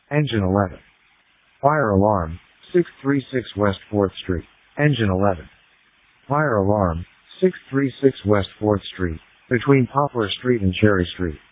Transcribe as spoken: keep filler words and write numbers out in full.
Engine eleven. Fire alarm, six three six West fourth Street. Engine eleven. Fire alarm, six three six West fourth Street, between Poplar Street and Cherry Street.